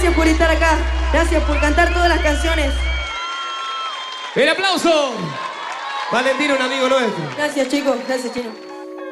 gracias por estar acá. Gracias por cantar todas las canciones. ¡El aplauso! Valentino, un amigo nuestro. Gracias, chicos. Gracias, Chino.